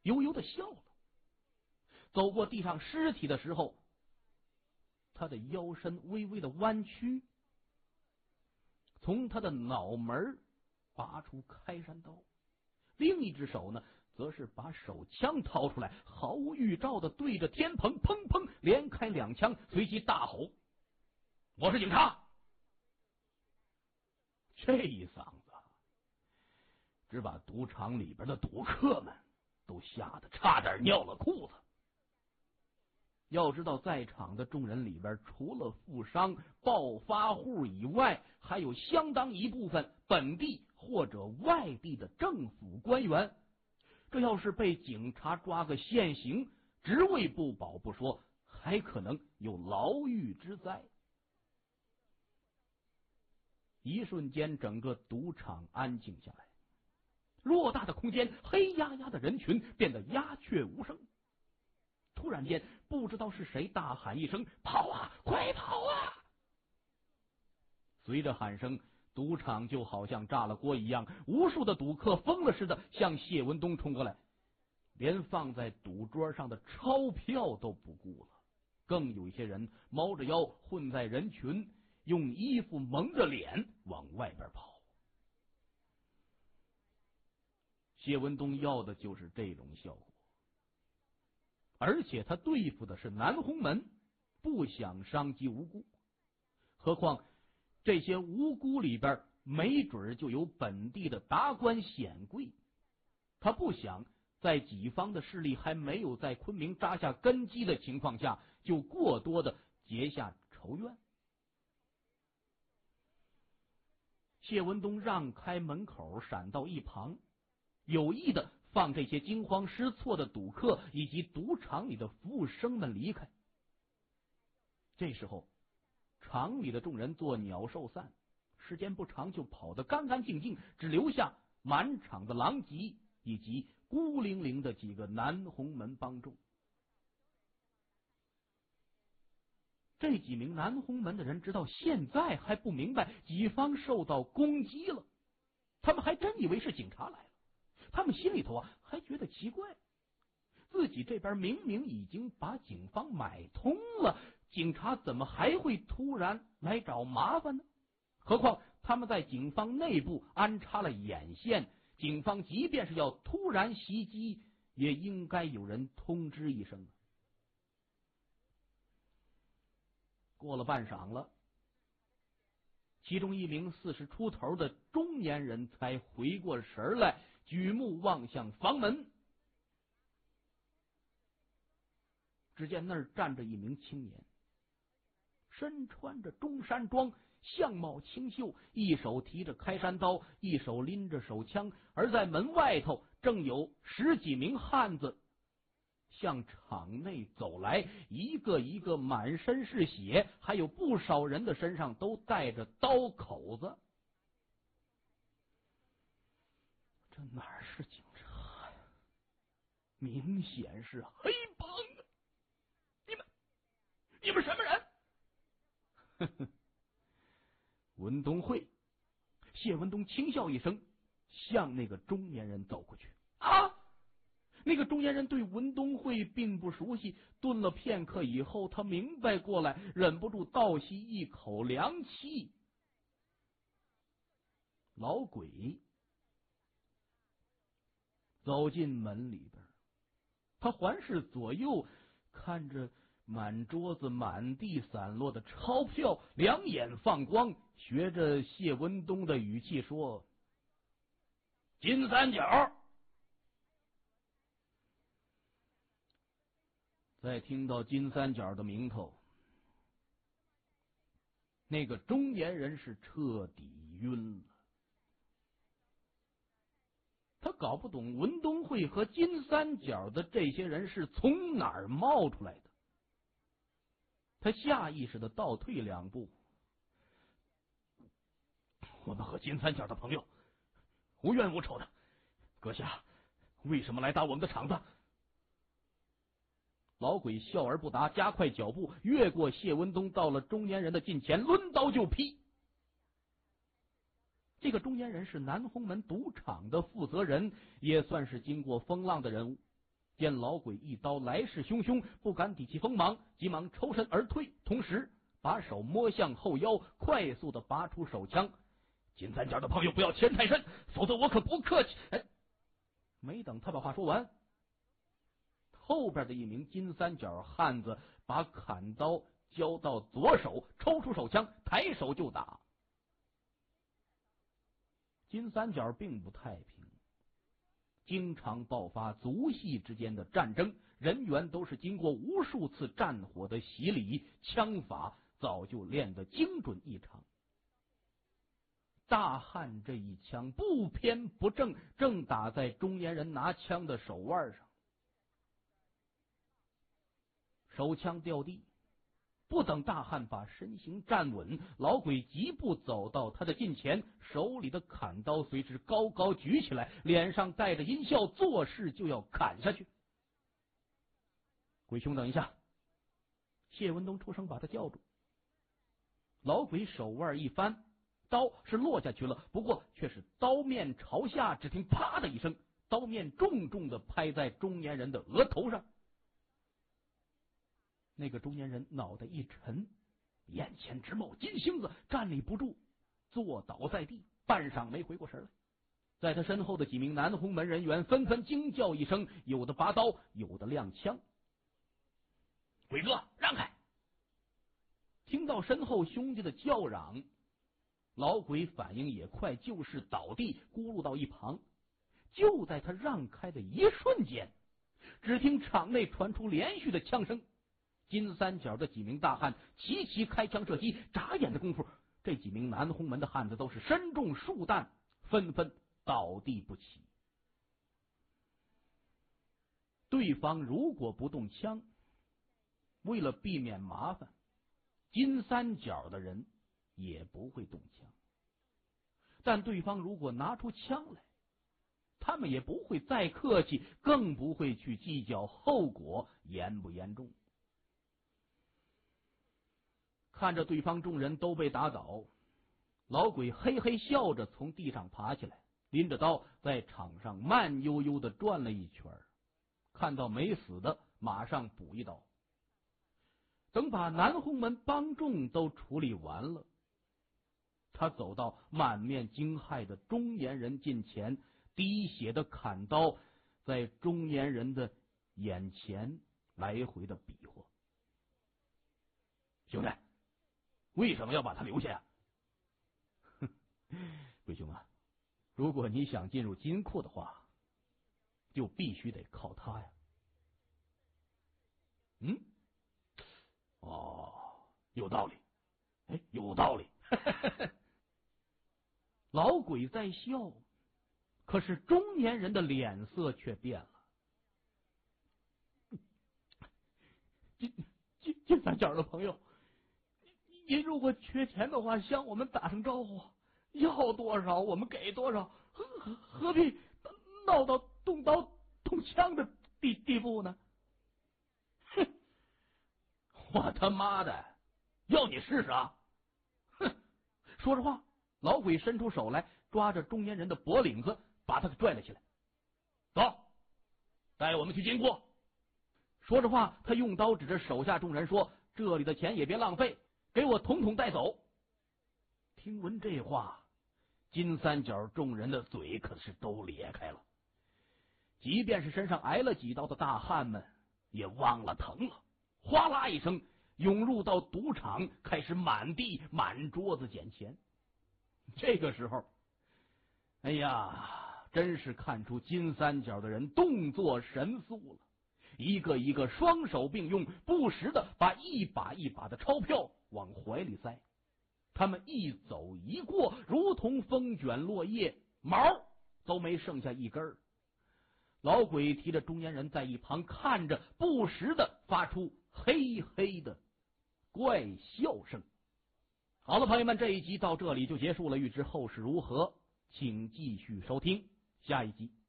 悠悠的笑了。走过地上尸体的时候，他的腰身微微的弯曲，从他的脑门拔出开山刀，另一只手呢，则是把手枪掏出来，毫无预兆的对着天棚砰砰连开2枪，随即大吼：“我是警察！”这一嗓子只把赌场里边的赌客们都吓得差点尿了裤子。要知道，在场的众人里边，除了富商、暴发户以外，还有相当一部分本地或者外地的政府官员。这要是被警察抓个现行，职位不保不说，还可能有牢狱之灾。一瞬间，整个赌场安静下来，偌大的空间，黑压压的人群变得鸦雀无声。突然间，不知道是谁大喊一声：“跑啊，快跑啊！”随着喊声，赌场就好像炸了锅一样，无数的赌客疯了似的向谢文东冲过来，连放在赌桌上的钞票都不顾了。更有一些人猫着腰混在人群，用衣服蒙着脸往外边跑。谢文东要的就是这种效果，而且他对付的是南红门，不想伤及无辜。何况这些无辜里边没准就有本地的达官显贵，他不想在己方的势力还没有在昆明扎下根基的情况下，就过多的结下仇怨。谢文东让开门口，闪到一旁，有意的放这些惊慌失措的赌客以及赌场里的服务生们离开。这时候，场里的众人作鸟兽散，时间不长就跑得干干净净，只留下满场的狼藉以及孤零零的几个南红门帮众。这几名南红门的人直到现在还不明白己方受到攻击了，他们还真以为是警察来了。他们心里头还觉得奇怪，自己这边明明已经把警方买通了，警察怎么还会突然来找麻烦呢？何况他们在警方内部安插了眼线，警方即便是要突然袭击，也应该有人通知一声。过了半晌了，其中一名40出头的中年人才回过神来，举目望向房门，只见那儿站着一名青年，身穿着中山装，相貌清秀，一手提着开山刀，一手拎着手枪，而在门外头正有10几名汉子向场内走来，一个一个满身是血，还有不少人的身上都带着刀口子。这哪是警察呀？明显是黑帮啊！你们什么人？呵呵，文东会。谢文东轻笑一声，向那个中年人走过去。啊！那个中年人对文东会并不熟悉，顿了片刻以后，他明白过来，忍不住倒吸一口凉气。老鬼走进门里边，他环视左右，看着满桌子满地散落的钞票，两眼放光，学着谢文东的语气说：“金三角。”再听到金三角的名头，那个中年人是彻底晕了。他搞不懂文东会和金三角的这些人是从哪儿冒出来的。他下意识的倒退2步。我们和金三角的朋友无冤无仇的，阁下为什么来打我们的场子？老鬼笑而不答，加快脚步，越过谢文东，到了中年人的近前，抡刀就劈。这个中年人是南红门赌场的负责人，也算是经过风浪的人物。 见老鬼一刀来势汹汹，不敢抵其锋芒，急忙抽身而退，同时把手摸向后腰，快速的拔出手枪。金三角的朋友不要牵太甚，否则我可不客气。没等他把话说完，后边的一名金三角汉子把砍刀交到左手，抽出手枪，抬手就打。金三角并不太平，经常爆发族系之间的战争，人员都是经过无数次战火的洗礼，枪法早就练得精准异常。大汉这一枪不偏不正，正打在中年人拿枪的手腕上，手枪掉地。不等大汉把身形站稳，老鬼疾步走到他的近前，手里的砍刀随之高高举起来，脸上带着阴笑，作势就要砍下去。鬼兄等一下！谢文东出声把他叫住。老鬼手腕一翻，刀是落下去了，不过却是刀面朝下，只听啪的一声，刀面重重的拍在中年人的额头上。那个中年人脑袋一沉，眼前直冒金星子，站立不住，坐倒在地，半晌没回过神来。在他身后的几名南红门人员纷纷惊叫一声，有的拔刀，有的亮枪。鬼哥，让开！听到身后兄弟的叫嚷，老鬼反应也快，就是倒地咕噜到一旁。就在他让开的一瞬间，只听场内传出连续的枪声。金三角的几名大汉齐齐开枪射击，眨眼的功夫，这几名南红门的汉子都是身中数弹，纷纷倒地不起。对方如果不动枪，为了避免麻烦，金三角的人也不会动枪。但对方如果拿出枪来，他们也不会再客气，更不会去计较后果严不严重。看着对方众人都被打倒，老鬼嘿嘿笑着从地上爬起来，拎着刀在场上慢悠悠的转了一圈，看到没死的马上补一刀。等把南红门帮众都处理完了，他走到满面惊骇的中年人近前，滴血的砍刀在中年人的眼前来回的比划。兄弟，为什么要把他留下呀？鬼兄啊，如果你想进入金库的话，就必须得靠他呀。有道理，有道理。老鬼在笑，可是中年人的脸色却变了。金三角的朋友，您如果缺钱的话，向我们打声招呼，要多少我们给多少，何必闹到动刀动枪的地步呢？哼！我他妈的要你试试啊！哼！说着话，老鬼伸出手来，抓着中年人的脖领子，把他给拽了起来。走，带我们去金库。说着话，他用刀指着手下众人说：“这里的钱也别浪费，给我统统带走。”听闻这话，金三角众人的嘴可是都咧开了。即便是身上挨了几刀的大汉们，也忘了疼了，哗啦一声涌入到赌场，开始满地满桌子捡钱。这个时候，哎呀，真是看出金三角的人动作神速了，一个一个双手并用，不时的把一把一把的钞票往怀里塞。他们一走一过，如同风卷落叶，毛都没剩下一根。老鬼提着中年人在一旁看着，不时的发出嘿嘿的怪笑声。好了，朋友们，这一集到这里就结束了，欲知后事如何，请继续收听下一集。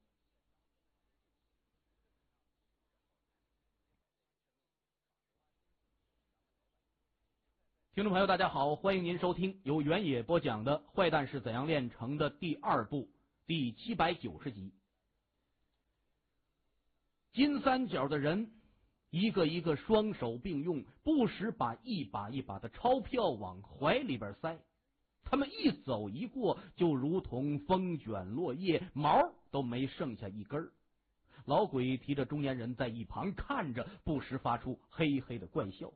听众朋友大家好，欢迎您收听由原野播讲的《坏蛋是怎样炼成的》第2部第790集。 金三角的人一个一个双手并用，不时把一把一把的钞票往怀里边塞。他们一走一过，就如同风卷落叶，毛都没剩下一根。老鬼提着中年人在一旁看着，不时发出嘿嘿的怪笑。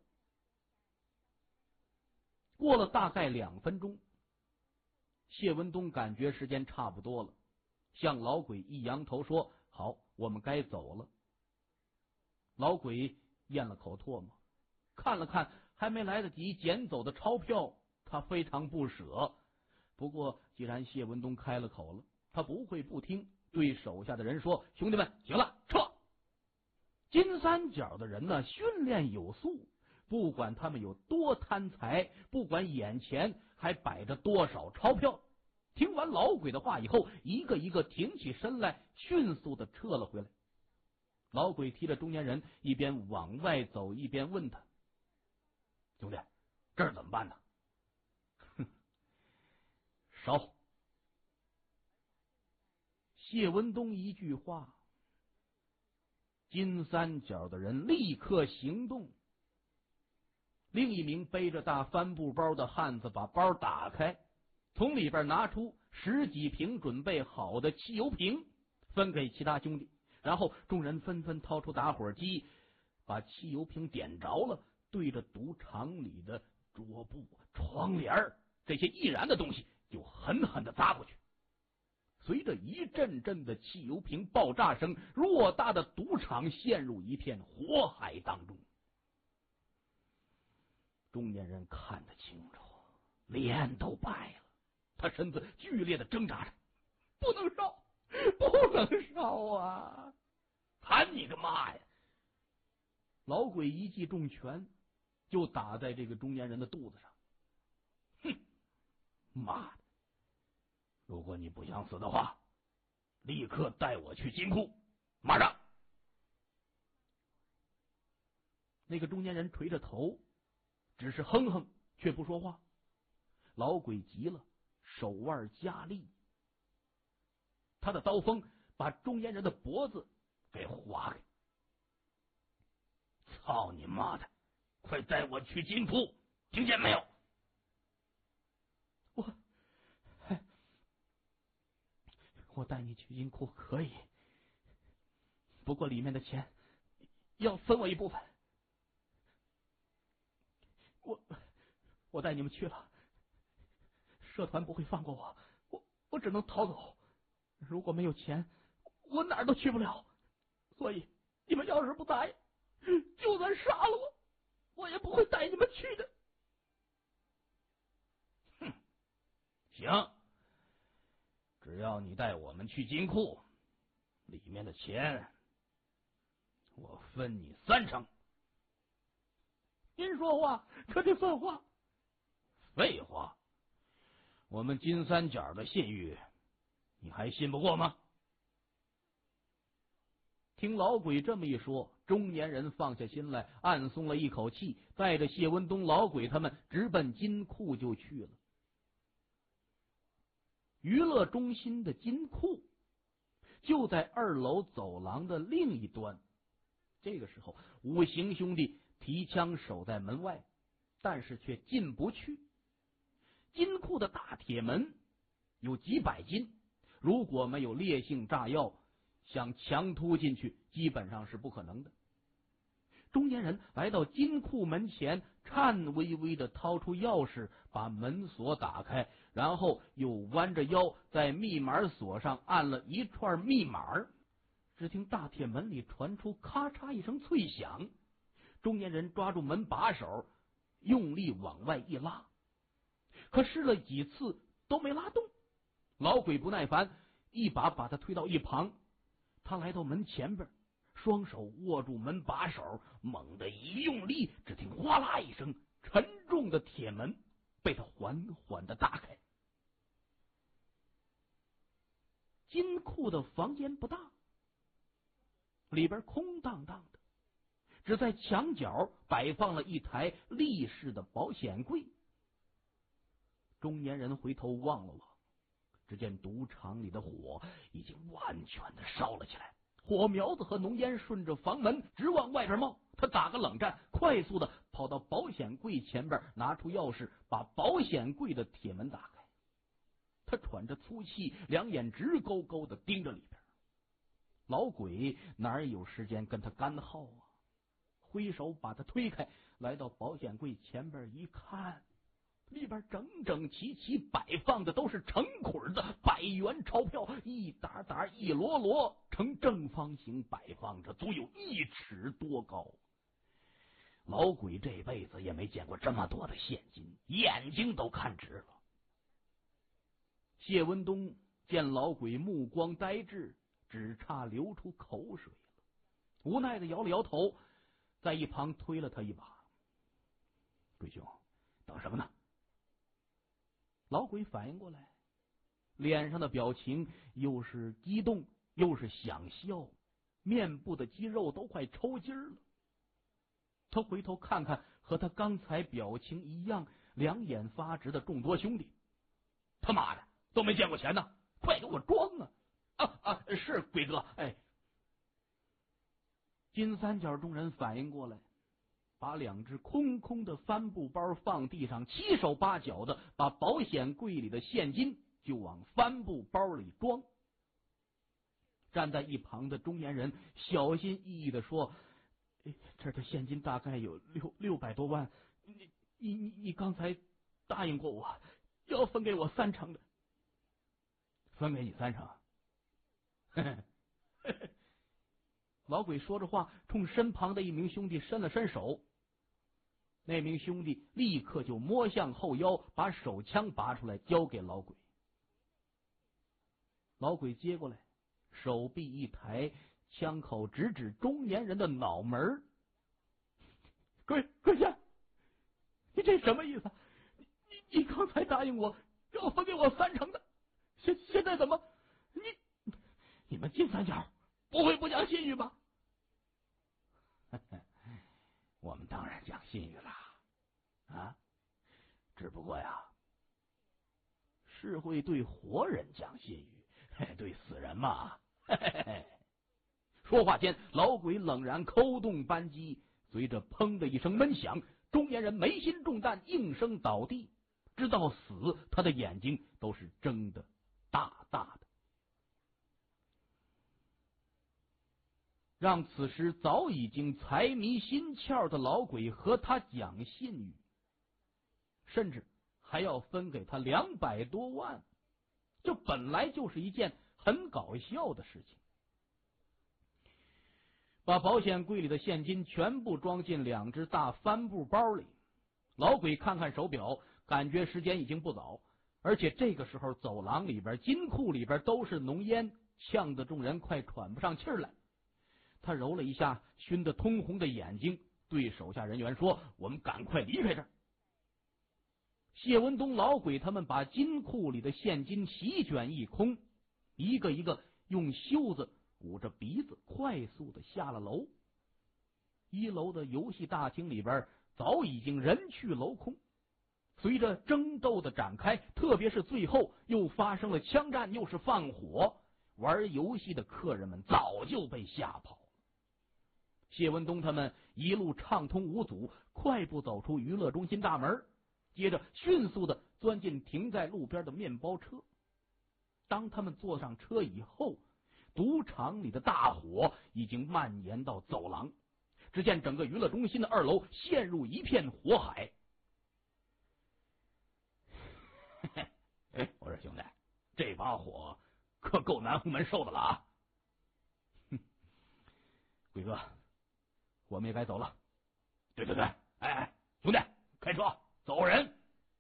过了大概2分钟，谢文东感觉时间差不多了，向老鬼一扬头说：“好，我们该走了。”老鬼咽了口唾沫，看了看还没来得及捡走的钞票，他非常不舍。不过既然谢文东开了口了，他不会不听，对手下的人说：“兄弟们，行了，撤！”金三角的人呢，训练有素，不管他们有多贪财，不管眼前还摆着多少钞票，听完老鬼的话以后，一个一个挺起身来，迅速的撤了回来。老鬼提着中年人一边往外走，一边问他：“兄弟，这儿怎么办呢？”“哼，烧！”谢文东一句话，金三角的人立刻行动。另一名背着大帆布包的汉子把包打开，从里边拿出10几瓶准备好的汽油瓶，分给其他兄弟。然后众人纷纷掏出打火机，把汽油瓶点着了，对着赌场里的桌布、窗帘这些易燃的东西就狠狠的砸过去。随着一阵阵的汽油瓶爆炸声，偌大的赌场陷入一片火海当中。中年人看得清楚，脸都白了，他身子剧烈的挣扎着：“不能烧，不能烧啊！喊你个妈呀！”老鬼一记重拳就打在这个中年人的肚子上。“哼，妈的！如果你不想死的话，立刻带我去金库，马上！”那个中年人垂着头，只是哼哼，却不说话。老鬼急了，手腕加力，他的刀锋把中年人的脖子给划开。“操你妈的！快带我去金库，听见没有？”“我带你去金库可以，不过里面的钱要分我一部分。我带你们去了，社团不会放过我只能逃走。如果没有钱，我哪儿都去不了。所以你们要是不答应，就算杀了我也不会带你们去的。”“哼，行，只要你带我们去金库，里面的钱我分你30%。”“您说话可得算话。”“废话，我们金三角的信誉你还信不过吗？”听老鬼这么一说，中年人放下心来，暗松了一口气，带着谢文东、老鬼他们直奔金库就去了。娱乐中心的金库就在2楼走廊的另一端。这个时候，五行兄弟提枪守在门外，但是却进不去。金库的大铁门有几百斤，如果没有烈性炸药，想强突进去基本上是不可能的。中年人来到金库门前，颤巍巍的掏出钥匙把门锁打开，然后又弯着腰在密码锁上按了一串密码。只听大铁门里传出咔嚓一声脆响，中年人抓住门把手，用力往外一拉，可试了几次都没拉动。老鬼不耐烦，一把把他推到一旁。他来到门前边，双手握住门把手，猛地一用力，只听哗啦一声，沉重的铁门被他缓缓的打开。金库的房间不大，里边空荡荡的，只在墙角摆放了一台立式的保险柜。中年人回头望了望，只见赌场里的火已经完全的烧了起来， 火苗子和浓烟顺着房门直往外边冒。他打个冷战，快速的跑到保险柜前边，拿出钥匙把保险柜的铁门打开。他喘着粗气，两眼直勾勾的盯着里边。老鬼哪有时间跟他干耗啊？挥手把他推开，来到保险柜前边一看，里边整整齐齐摆放的都是成捆的100元钞票，一沓沓一摞摞呈正方形摆放着，足有1尺多高。老鬼这辈子也没见过这么多的现金，眼睛都看直了。谢文东见老鬼目光呆滞，只差流出口水了，无奈的摇了摇头，在一旁推了他一把：“鬼兄，等什么呢？”老鬼反应过来，脸上的表情又是激动又是想笑，面部的肌肉都快抽筋了。他回头看看和他刚才表情一样两眼发直的众多兄弟，他妈的都没见过钱呢，快给我装啊！是鬼哥。哎，金三角众人反应过来，把2只空空的帆布包放地上，七手八脚的把保险柜里的现金就往帆布包里装。站在一旁的中年人小心翼翼的说：“这的现金大概有600多万，你刚才答应过我要分给我3成的。”“分给你3成？”老鬼说着话，冲身旁的一名兄弟伸了伸手。那名兄弟立刻就摸向后腰，把手枪拔出来交给老鬼。老鬼接过来，手臂一抬，枪口直指中年人的脑门。“鬼先，你这什么意思？你刚才答应我要分给我3成的，现在怎么你们金三角不会不讲信誉吧？”“我们当然讲信誉了，只不过呀，是会对活人讲信誉，对死人嘛。”说话间，老鬼冷然扣动扳机，随着砰的一声闷响，中年人眉心中弹，应声倒地。直到死，他的眼睛都是睁得大大的。让此时早已经财迷心窍的老鬼和他讲信誉，甚至还要分给他200多万，这本来就是一件很搞笑的事情。把保险柜里的现金全部装进2只大帆布包里，老鬼看看手表，感觉时间已经不早，而且这个时候走廊里边、金库里边都是浓烟，呛得众人快喘不上气来。他揉了一下熏得通红的眼睛，对手下人员说：“我们赶快离开这儿。”谢文东、老鬼他们把金库里的现金席卷一空，一个一个用袖子捂着鼻子快速的下了楼。1楼的游戏大厅里边早已经人去楼空，随着争斗的展开，特别是最后又发生了枪战，又是放火，玩游戏的客人们早就被吓跑了。谢文东他们一路畅通无阻，快步走出娱乐中心大门，接着迅速的钻进停在路边的面包车。当他们坐上车以后，赌场里的大火已经蔓延到走廊，只见整个娱乐中心的2楼陷入一片火海。我说兄弟，这把火可够南红门受的了啊！鬼哥，我们也该走了。对，兄弟，开车走人。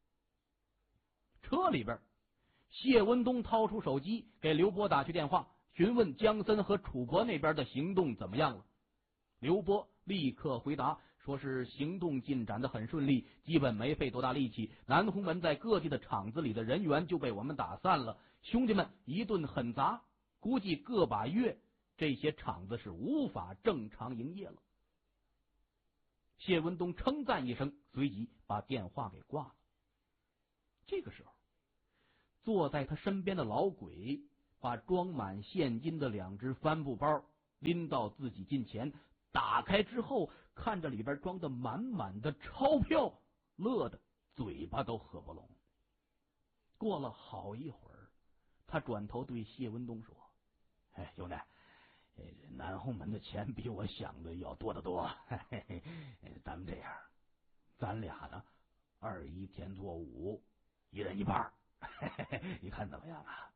车里边，谢文东掏出手机给刘波打去电话，询问江森和楚国那边的行动怎么样了。刘波立刻回答说是行动进展得很顺利，基本没费多大力气，南红门在各地的厂子里的人员就被我们打散了，兄弟们一顿狠砸，估计个把月这些厂子是无法正常营业了。谢文东称赞一声，随即把电话给挂了。这个时候，坐在他身边的老鬼把装满现金的2只帆布包拎到自己近前，打开之后，看着里边装的满满的钞票，乐得嘴巴都合不拢。过了好一会儿，他转头对谢文东说：“哎，兄弟，南红门的钱比我想的要多得多。咱们这样，咱俩呢，21天做5，一人一半，你看怎么样啊？”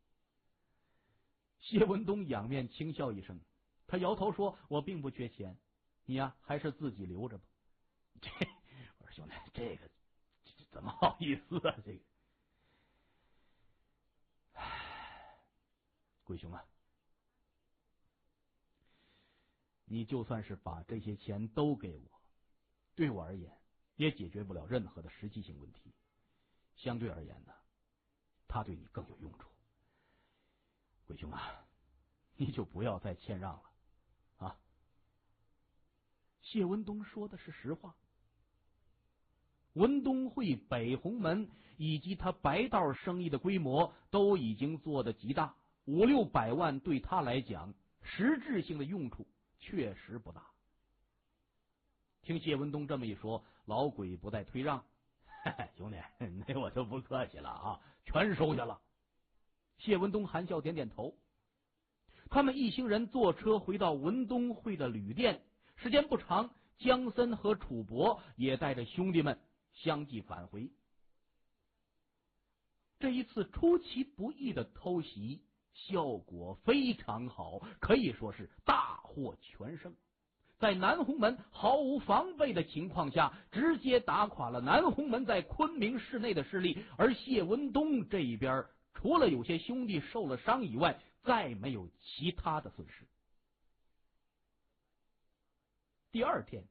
谢文东仰面轻笑一声，他摇头说：“我并不缺钱，你呀还是自己留着吧。”我说：“兄弟，这个怎么好意思啊？这个，贵兄啊，你就算是把这些钱都给我，对我而言也解决不了任何的实际性问题。相对而言呢，他对你更有用处。贵兄啊，你就不要再谦让了啊！”谢文东说的是实话。文东会、北红门以及他白道生意的规模都已经做得极大，5、6百万对他来讲，实质性的用处确实不大。听谢文东这么一说，老鬼不再推让：“兄弟，那我就不客气了啊，全收下了。”谢文东含笑点点头。他们一行人坐车回到文东会的旅店，时间不长，江森和楚伯也带着兄弟们相继返回。这一次出其不意的偷袭效果非常好，可以说是大获全胜。在南红门毫无防备的情况下，直接打垮了南红门在昆明市内的势力，而谢文东这一边除了有些兄弟受了伤以外，再没有其他的损失。第二天，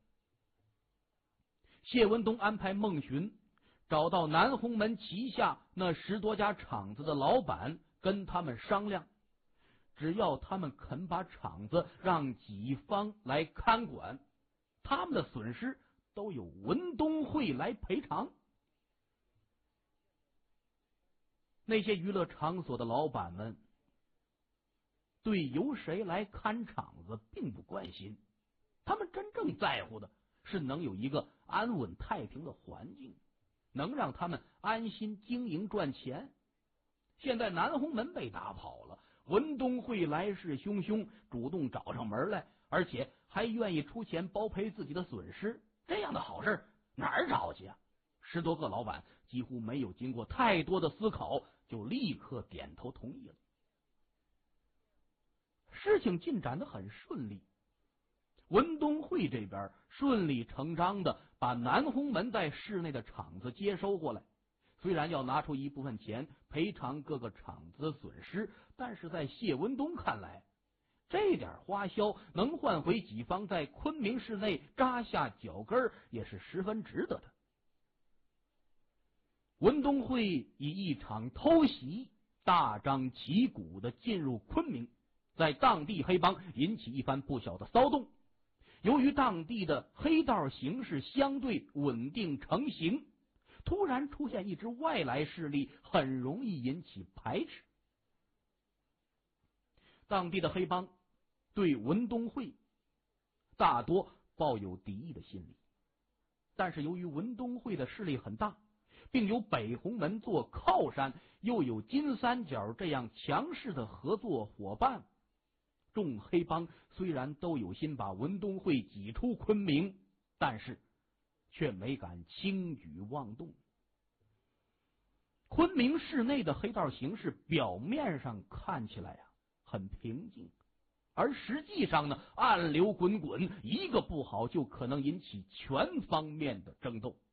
谢文东安排孟寻找到南红门旗下那10多家厂子的老板，跟他们商量，只要他们肯把厂子让己方来看管，他们的损失都由文东会来赔偿。那些娱乐场所的老板们对由谁来看场子并不关心，他们真正在乎的是能有一个安稳太平的环境，能让他们安心经营赚钱。现在南红门被打跑了，文东会来势汹汹，主动找上门来，而且还愿意出钱包赔自己的损失，这样的好事哪儿找去啊？10多个老板几乎没有经过太多的思考，就立刻点头同意了。事情进展得很顺利，文东会这边顺理成章的把南红门在市内的厂子接收过来，虽然要拿出一部分钱赔偿各个厂子的损失，但是在谢文东看来，这点花销能换回己方在昆明市内扎下脚跟，也是十分值得的。文东会以一场偷袭大张旗鼓的进入昆明，在当地黑帮引起一番不小的骚动。由于当地的黑道形势相对稳定成型，突然出现一支外来势力，很容易引起排斥。当地的黑帮对文东会大多抱有敌意的心理，但是由于文东会的势力很大，并有北红门做靠山，又有金三角这样强势的合作伙伴，众黑帮虽然都有心把文东会挤出昆明，但是却没敢轻举妄动。昆明市内的黑道形势表面上看起来很平静，而实际上呢，暗流滚滚，一个不好就可能引起全方面的争斗。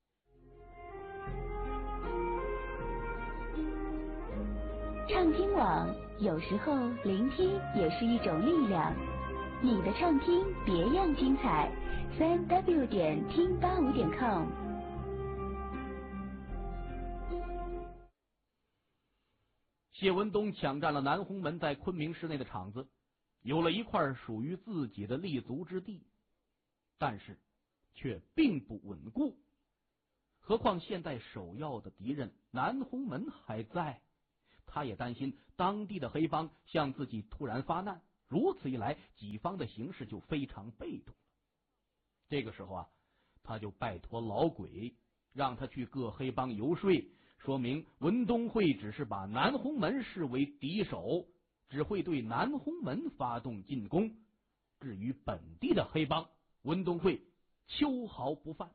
畅听网，有时候聆听也是一种力量。你的畅听别样精彩，3w 点听85.com。 谢文东抢占了南红门在昆明市内的厂子，有了一块属于自己的立足之地，但是却并不稳固。何况现在首要的敌人南红门还在，他也担心当地的黑帮向自己突然发难， 如此一来，己方的形势就非常被动了。这个时候啊，他就拜托老鬼，让他去各黑帮游说，说明文东会只是把南红门视为敌手，只会对南红门发动进攻。至于本地的黑帮，文东会秋毫不犯。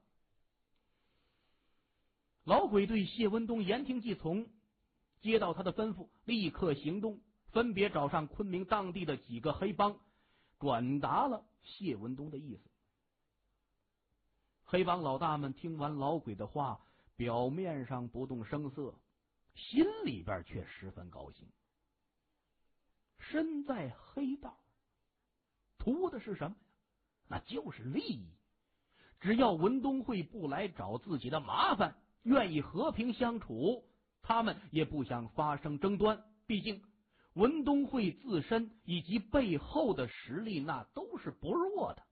老鬼对谢文东言听计从，接到他的吩咐，立刻行动，分别找上昆明当地的几个黑帮，转达了谢文东的意思。黑帮老大们听完老鬼的话，表面上不动声色，心里边却十分高兴。身在黑道，图的是什么呀？那就是利益。只要文东会不来找自己的麻烦，愿意和平相处，他们也不想发生争端。毕竟文东会自身以及背后的实力那都是不弱的。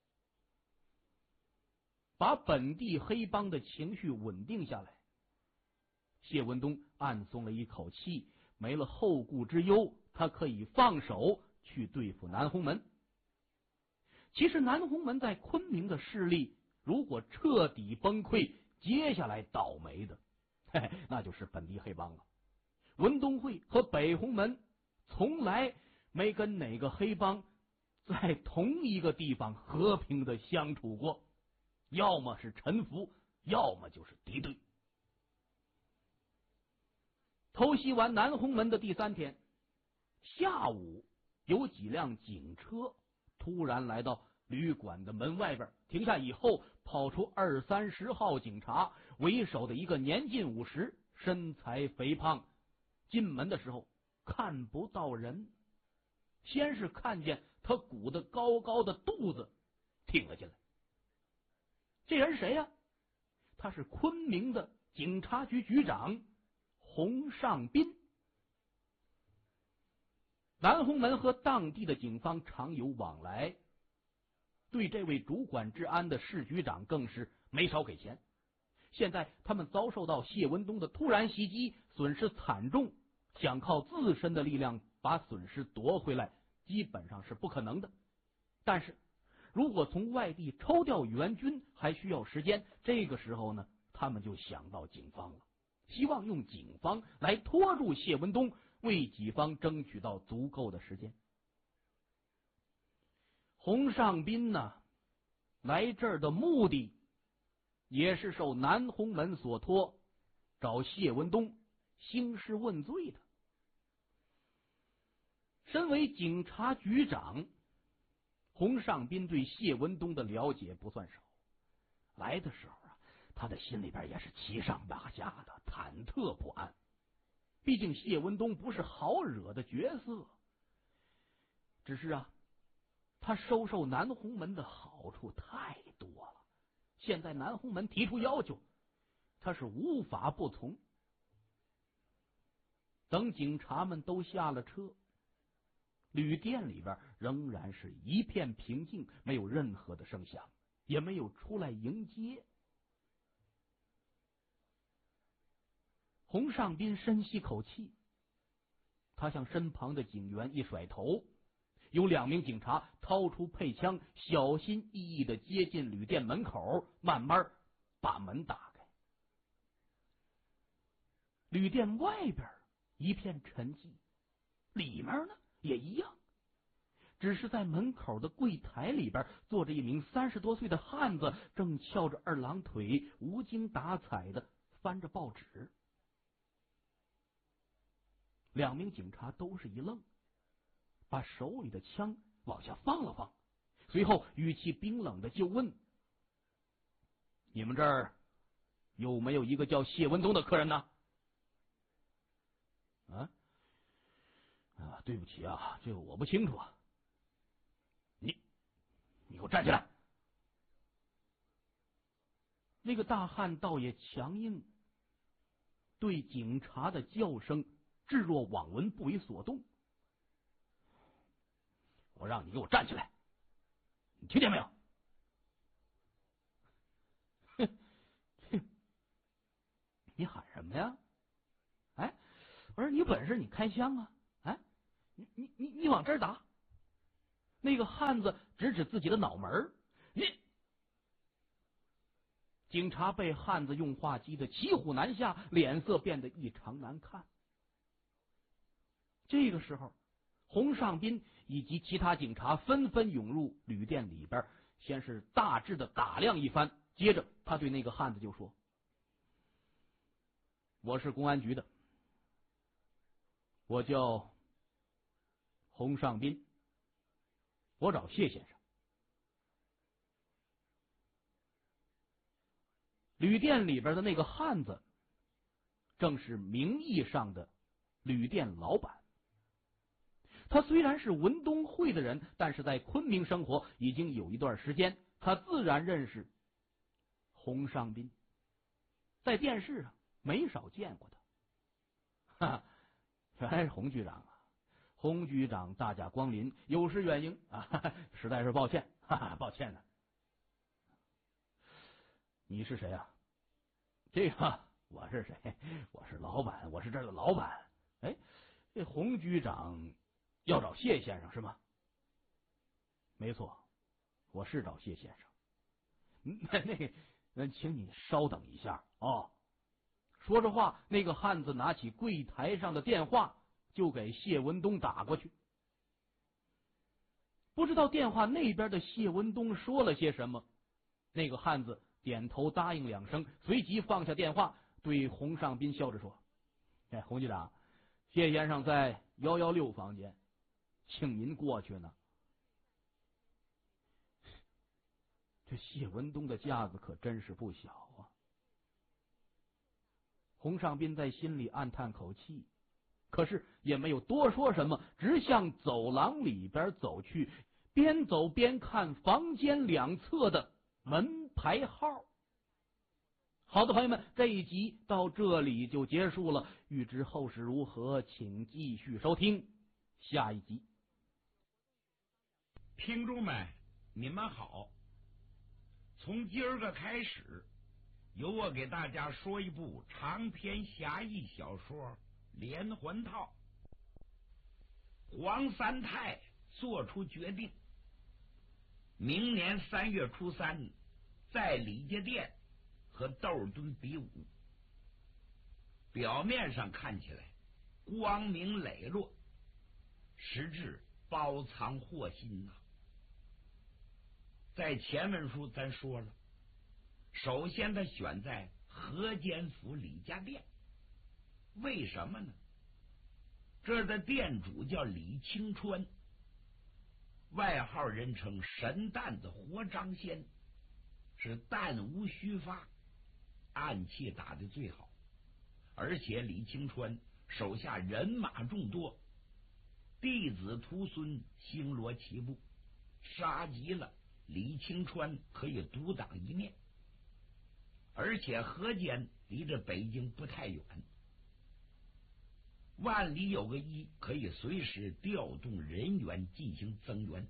把本地黑帮的情绪稳定下来，谢文东暗松了一口气，没了后顾之忧，他可以放手去对付南红门。其实南红门在昆明的势力如果彻底崩溃，接下来倒霉的那就是本地黑帮了。文东会和北红门从来没跟哪个黑帮在同一个地方和平的相处过，要么是臣服，要么就是敌对。偷袭完南红门的第3天下午，有几辆警车突然来到旅馆的门外边，停下以后，跑出20、30号警察，为首的一个年近50，身材肥胖。进门的时候看不到人，先是看见他鼓得高高的肚子挺了进来。这人谁呀？他是昆明的警察局局长洪尚斌。南红门和当地的警方常有往来，对这位主管治安的市局长更是没少给钱。现在他们遭受到谢文东的突然袭击，损失惨重，想靠自身的力量把损失夺回来，基本上是不可能的。但是如果从外地抽调援军还需要时间，这个时候呢，他们就想到警方了，希望用警方来拖住谢文东，为己方争取到足够的时间。洪尚斌呢，来这儿的目的也是受南红门所托，找谢文东兴师问罪的。身为警察局长，洪尚斌对谢文东的了解不算少。来的时候啊，他的心里边也是七上八下的，忐忑不安。毕竟谢文东不是好惹的角色，只是啊，他收受南红门的好处太多了，现在南红门提出要求，他是无法不从。等警察们都下了车，旅店里边仍然是一片平静，没有任何的声响，也没有出来迎接。洪尚斌深吸口气，他向身旁的警员一甩头，有2名警察掏出配枪，小心翼翼地接近旅店门口，慢慢把门打开。旅店外边一片沉寂，里面呢也一样，只是在门口的柜台里边坐着一名30多岁的汉子，正翘着2郎腿，无精打采的翻着报纸。2名警察都是一愣，把手里的枪往下放了放，随后语气冰冷的就问：你们这儿有没有一个叫谢文东的客人呢？对不起啊，这个我不清楚啊。你给我站起来！那个大汉倒也强硬，对警察的叫声置若罔闻，不为所动。我让你给我站起来，你听见没有？你喊什么呀？我说你有本事你开枪啊！你往这儿打！ 那个汉子指指自己的脑门你警察被汉子用话激得骑虎难下，脸色变得异常难看。这个时候，洪尚斌以及其他警察纷纷涌入旅店里边，先是大致的打量一番，接着他对那个汉子就说：“我是公安局的，我叫洪尚斌，我找谢先生。”旅店里边的那个汉子正是名义上的旅店老板。他虽然是文东会的人，但是在昆明生活已经有一段时间，他自然认识洪尚斌，在电视上没少见过他。哈，原来是洪局长啊！洪局长大驾光临，有失远迎啊，实在是抱歉，抱歉呢。你是谁啊？这个我是谁？我是老板，我是这儿的老板。哎，这洪局长要找谢先生是吗？没错，我是找谢先生。那请你稍等一下哦。说着话，那个汉子拿起柜台上的电话就给谢文东打过去。不知道电话那边的谢文东说了些什么，那个汉子点头答应2声，随即放下电话，对洪尚斌笑着说：“哎，洪局长，谢先生在116房间，请您过去呢。”这谢文东的架子可真是不小啊！洪尚斌在心里暗叹口气，可是也没有多说什么，直向走廊里边走去，边走边看房间两侧的门牌号。好的，朋友们，这一集到这里就结束了。欲知后事如何，请继续收听下一集。 听众们，你们好！从今儿个开始，由我给大家说一部长篇侠义小说《连环套》。黄三泰做出决定，明年3月初3，在李家店和窦敦比武。表面上看起来光明磊落，实质包藏祸心呐。在前文书咱说了，首先他选在河间府李家店，为什么呢？这儿的店主叫李清川，外号人称神担子活张仙，是弹无虚发，暗器打得最好。而且李清川手下人马众多，弟子徒孙星罗棋布，杀急了李清川可以独当一面。而且河间离着北京不太远，万里有个一，可以随时调动人员进行增援。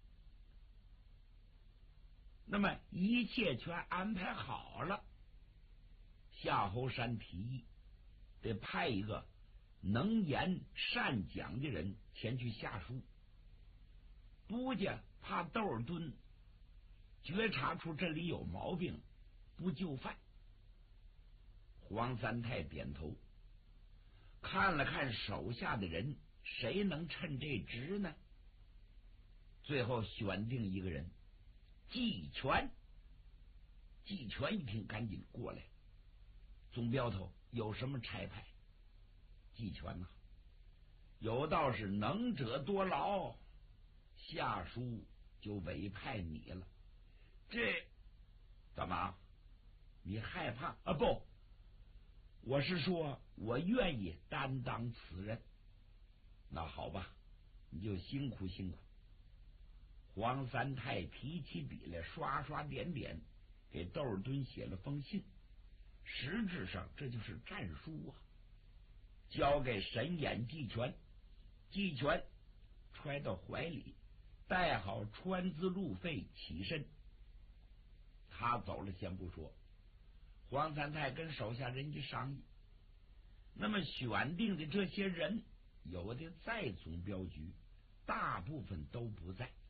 那么一切全安排好了，夏侯山提议得派一个能言善讲的人前去下书，不家怕窦敦觉察出这里有毛病，不就范。黄三泰点头，看了看手下的人，谁能称这职呢？最后选定一个人，季全。季全一听，赶紧过来。总镖头有什么差派？季全呐，有道是能者多劳，下书就委派你了。这干嘛？你害怕啊？不，我是说我愿意担当此任。那好吧，你就辛苦辛苦。黄三泰提起笔来，刷刷点点，给窦敦写了封信。实质上这就是战书啊，交给神眼季全。季全揣到怀里，带好川资路费，起身。他走了先不说，黄三泰跟手下人一商议，那么选定的这些人，有的在总镖局，大部分都不在。